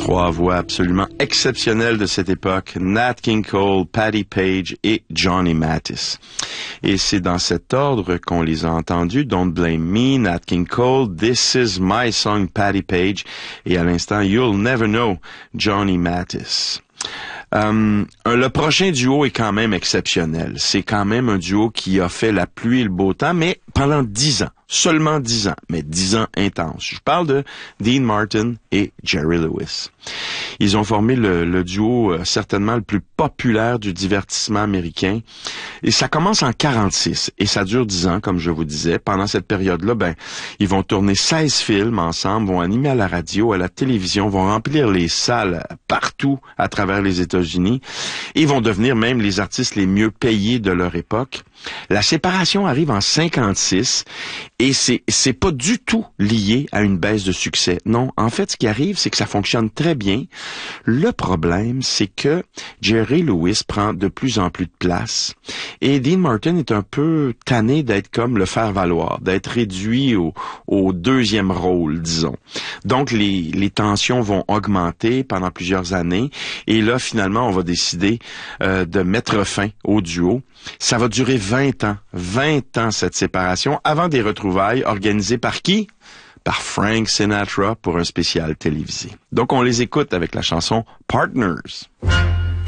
Trois voix absolument exceptionnelles de cette époque, Nat King Cole, Patti Page et Johnny Mathis. Et c'est dans cet ordre qu'on les a entendus. Don't Blame Me, Nat King Cole, This Is My Song, Patti Page, et à l'instant, You'll Never Know, Johnny Mathis. Le prochain duo est quand même exceptionnel. C'est quand même un duo qui a fait la pluie et le beau temps, mais pendant 10 ans. Seulement 10 ans, mais 10 ans intenses. Je parle de Dean Martin et Jerry Lewis. Ils ont formé le duo certainement le plus populaire du divertissement américain. Et ça commence en 46 et ça dure 10 ans, comme je vous disais. Pendant cette période-là, ils vont tourner 16 films ensemble, vont animer à la radio, à la télévision, vont remplir les salles partout à travers les États-Unis et vont devenir même les artistes les mieux payés de leur époque. La séparation arrive en 56 et c'est pas du tout lié à une baisse de succès. Non, en fait, ce qui arrive, c'est que ça fonctionne très bien. Le problème, c'est que Jerry Lewis prend de plus en plus de place et Dean Martin est un peu tanné d'être comme le faire-valoir, d'être réduit au deuxième rôle, disons. Donc, les tensions vont augmenter pendant plusieurs années et là, finalement, on va décider de mettre fin au duo. Ça va durer 20 ans cette séparation, avant des retrouvailles organisées par qui? Par Frank Sinatra pour un spécial télévisé. Donc on les écoute avec la chanson Partners.